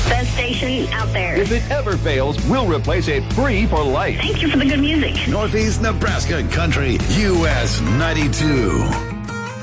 Best station out there. If it ever fails, we'll replace it free for life. Thank you for the good music. Northeast Nebraska Country, US 92.